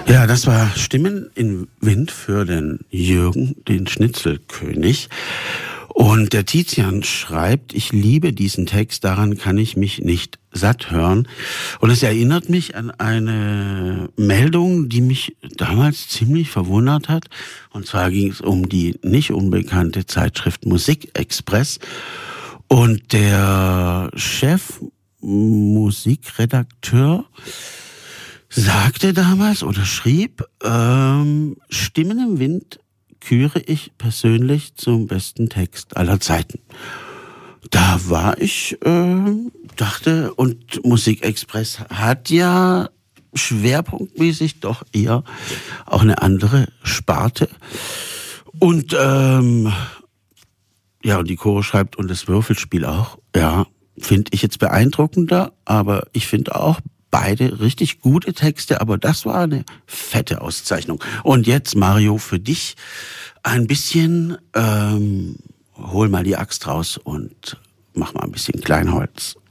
Ja, das war Stimmen in Wind für den Jürgen, den Schnitzelkönig. Und der Tizian schreibt, ich liebe diesen Text, daran kann ich mich nicht satt hören. Und es erinnert mich an eine Meldung, die mich damals ziemlich verwundert hat. Und zwar ging es um die nicht unbekannte Zeitschrift Musikexpress. Und der Chefmusikredakteur sagte damals oder schrieb, Stimmen im Wind küre ich persönlich zum besten Text aller Zeiten. Da war ich, dachte, und Musikexpress hat ja schwerpunktmäßig doch eher auch eine andere Sparte. Und ja, und die Chore schreibt, und das Würfelspiel auch, ja, finde ich jetzt beeindruckender, aber ich finde auch beide richtig gute Texte, aber das war eine fette Auszeichnung. Und jetzt, Mario, für dich ein bisschen, hol mal die Axt raus und mach mal ein bisschen Kleinholz.